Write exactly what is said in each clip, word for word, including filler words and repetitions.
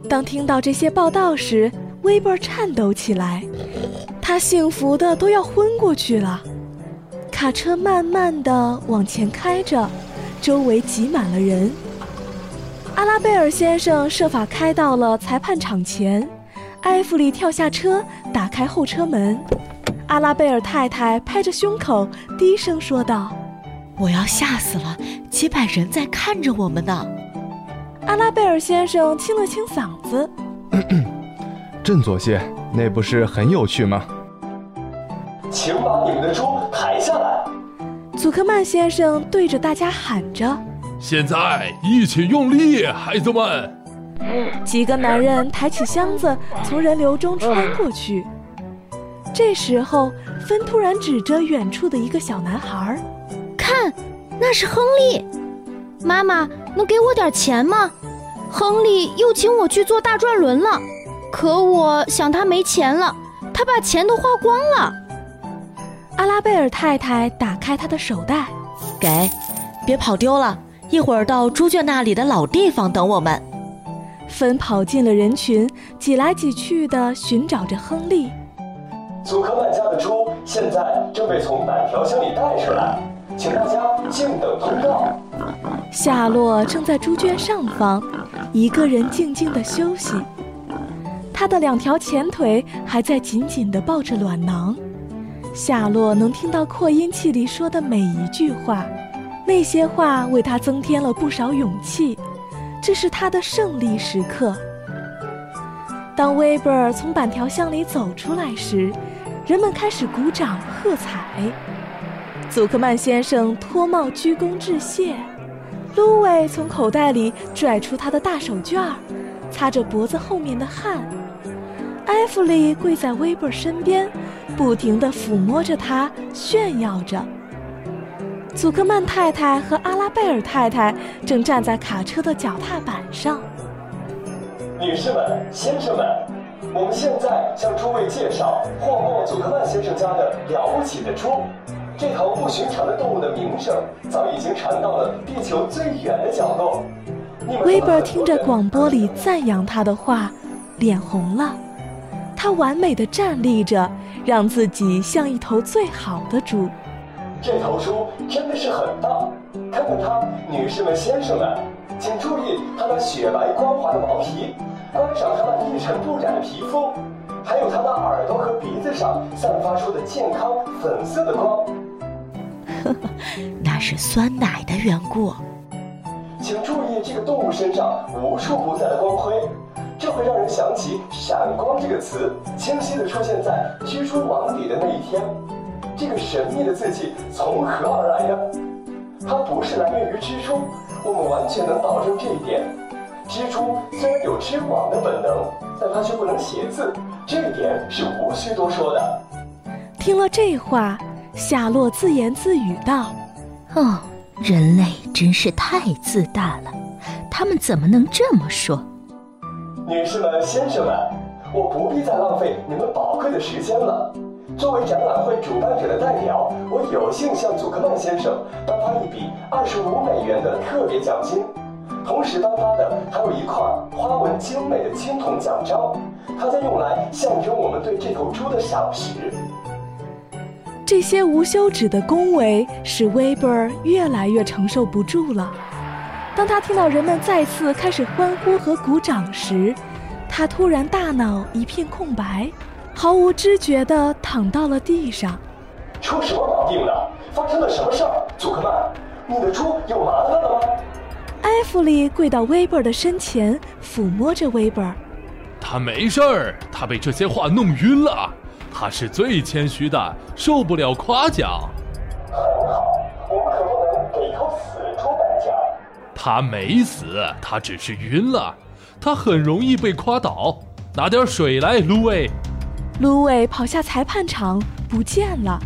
当听到这些报道时，威伯颤抖起来，他幸福的都要昏过去了。卡车慢慢地往前开着，周围挤满了人。阿拉贝尔先生设法开到了裁判场前，埃弗里跳下车，打开后车门。阿拉贝尔太太拍着胸口，低声说道： 我要吓死了，几百人在看着我们呢。 阿拉贝尔先生清了清嗓子， 咳咳，振作些，那不是很有趣吗？ 请把你们的猪抬下来。 祖克曼先生对着大家喊着： 现在一起用力，孩子们！ 几个男人抬起箱子从人流中穿过去。这时候芬突然指着远处的一个小男孩： 看，那是亨利。妈妈，能给我点钱吗？亨利又请我去坐大转轮了，可我想他没钱了，他把钱都花光了。 阿拉贝尔太太打开她的手袋， 给，别跑丢了，一会儿到猪圈那里的老地方等我们。 芬跑进了人群，挤来挤去地寻找着亨利。 祖克曼家的猪现在正被从板条箱里带出来，请大家静等通告。 夏洛正在猪圈上方，一个人静静地休息，他的两条前腿还在紧紧地抱着卵囊。夏洛能听到扩音器里说的每一句话，那些话为他增添了不少勇气，这是他的胜利时刻。当威伯尔从板条箱里走出来时，人们开始鼓掌喝彩。祖克曼先生脱帽鞠躬致谢，卢伟从口袋里拽出他的大手绢，擦着脖子后面的汗。埃弗里跪在威伯尔身边，不停地抚摸着他，炫耀着。祖克曼太太和阿拉贝尔太太正站在卡车的脚踏板上。 女士们、先生们，我们现在向诸位介绍霍莫·祖克曼先生家的了不起的猪。这头不寻常的动物的名声早已经传到了地球最远的角落。 威伯尔听着广播里赞扬他的话，脸红了。他完美地站立着，让自己像一头最好的猪。 这头猪真的是很大，看看它，女士们、先生们，请注意它那雪白光滑的毛皮，观赏它那一尘不染的皮肤，还有它那耳朵和鼻子上散发出的健康粉色的光。 呵呵，那是酸奶的缘故。 请注意这个动物身上无处不在的光辉，这会让人想起闪光这个词清晰地出现在蜘蛛网里的那一天。这个神秘的字迹从何而来呢？它不是来源于蜘蛛，我们完全能保证这一点。蜘蛛虽然有织网的本能，但它却不能写字，这一点是无需多说的。 听了这话，夏洛自言自语道： 哦，人类真是太自大了，他们怎么能这么说？ 女士们、先生们，我不必再浪费你们宝贵的时间了。作为展览会主办者的代表，我有幸向祖克曼先生颁发一笔二十五美元的特别奖金，同时颁发的还有一块花纹精美的青铜奖章，它将用来象征我们对这头猪的赏识。 这些无休止的恭维使威伯尔越来越承受不住了。当他听到人们再次开始欢呼和鼓掌时，他突然大脑一片空白，毫无知觉地躺到了地上。 出什么毛病了？发生了什么事儿？祖克曼，你的猪有麻烦了吗？ 埃弗里跪到威伯尔的身前，抚摸着威伯尔。 他没事儿，他被这些话弄晕了。他是最谦虚的，受不了夸奖。 很好，我们可不能给一头死猪颁奖。 他没死，他只是晕了。他很容易被夸倒。拿点水来，卢伟。 卢伟跑下裁判场，不见了。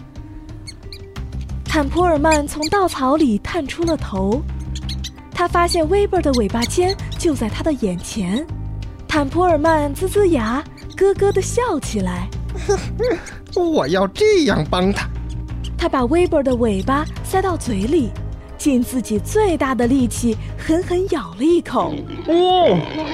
坦普尔曼从稻草里探出了头，他发现威伯尔的尾巴尖就在他的眼前。坦普尔曼呲呲牙，咯咯地笑起来。 我要这样帮他。 他把威伯尔的尾巴塞到嘴里，尽自己最大的力气狠狠咬了一口。 哦，